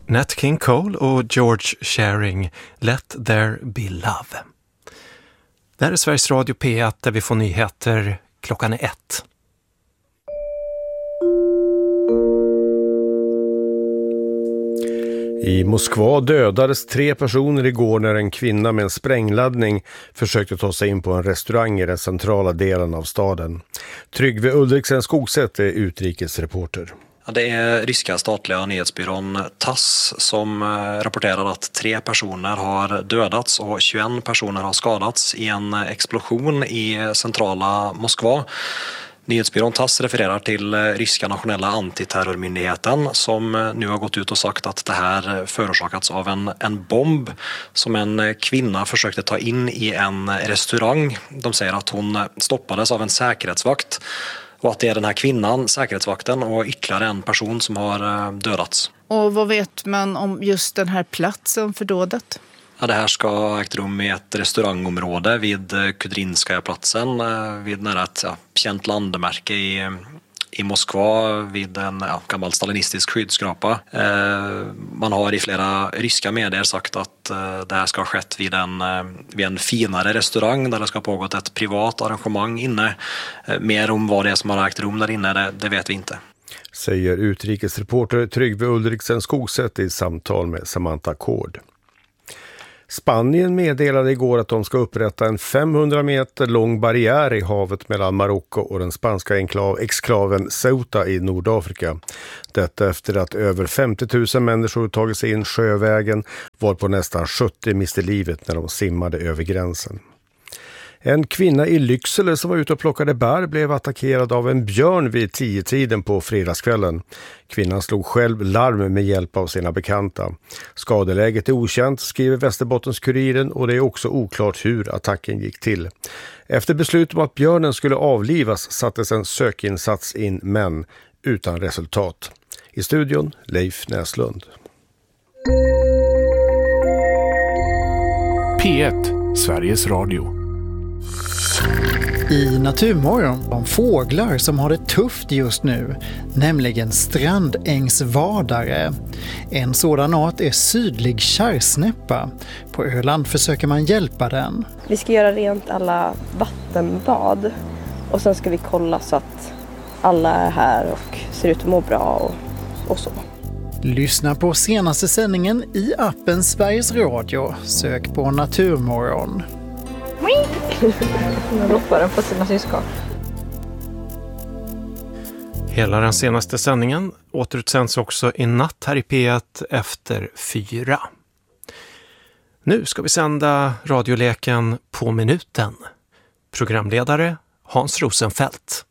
Nat King Cole och George Shearing, Let There Be Love. Det här är Sveriges Radio P1 där vi får nyheter klockan 1. I Moskva dödades 3 personer igår när en kvinna med en sprängladdning försökte ta sig in på en restaurang i den centrala delen av staden. Tryggve Ulriksen Skogsätt är utrikesreporter. Det är ryska statliga nyhetsbyrån TASS som rapporterar att 3 personer har dödats och 21 personer har skadats i en explosion i centrala Moskva. Nyhetsbyrån TASS refererar till ryska nationella antiterrormyndigheten som nu har gått ut och sagt att det här förorsakats av en bomb som en kvinna försökte ta in i en restaurang. De säger att hon stoppades av en säkerhetsvakt och att det är den här kvinnan, säkerhetsvakten och ytterligare en person som har dödats. Och vad vet man om just den här platsen för dådet? Ja, det här ska ha ägt rum i ett restaurangområde vid Kudrinskaya-platsen, vid nära ett känt landmärke i Moskva, vid en gammal stalinistisk skyddsgrapa. Man har i flera ryska medier sagt att det här ska ha skett vid en finare restaurang där det ska ha pågått ett privat arrangemang inne. Mer om vad det är som har ägt rum där inne, det vet vi inte. Säger utrikesreporter Tryggve Ulriksen Skogsätt i samtal med Samantha Kord. Spanien meddelade igår att de ska upprätta en 500 meter lång barriär i havet mellan Marocko och den spanska exklaven Ceuta i Nordafrika. Detta efter att över 50 000 människor tagit sig in sjövägen, varpå nästan 70 miste livet när de simmade över gränsen. En kvinna i Lycksele som var ute och plockade bär blev attackerad av en björn vid 10-tiden på fredagskvällen. Kvinnan slog själv larm med hjälp av sina bekanta. Skadeläget är okänt, skriver Västerbottens-Kuriren, och det är också oklart hur attacken gick till. Efter beslut om att björnen skulle avlivas sattes en sökinsats in, men utan resultat. I studion Leif Näslund. P1, Sveriges Radio. I Naturmorgon om fåglar som har det tufft just nu, nämligen strandängsvardare. En sådan art är sydlig kärrsnäppa. På Öland försöker man hjälpa den. Vi ska göra rent alla vattenbad och sen ska vi kolla så att alla är här och ser ut att må bra och så. Lyssna på senaste sändningen i appen Sveriges Radio. Sök på Naturmorgon. Nu ropar den på sina syskon. Hela den senaste sändningen återutsänds också i natt här i P1 efter 4. Nu ska vi sända radioleken På minuten. Programledare Hans Rosenfeldt.